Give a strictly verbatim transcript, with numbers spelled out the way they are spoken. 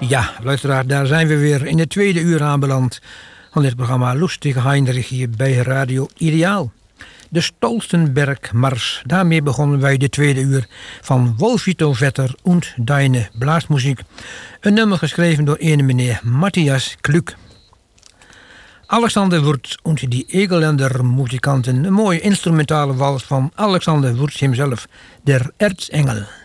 Ja, luisteraar, daar zijn we weer in het tweede uur aanbeland van dit programma Lustige Heinrich hier bij Radio Ideaal. De Stolzenbergmars, daarmee begonnen wij de tweede uur van Wolfito Vetter und Deine Blaasmuziek. Een nummer geschreven door ene meneer Matthias Kluk. Alexander Wurz und die Egeländer muzikanten, een mooie instrumentale wals van Alexander Wurz hemzelf, der Erzengel.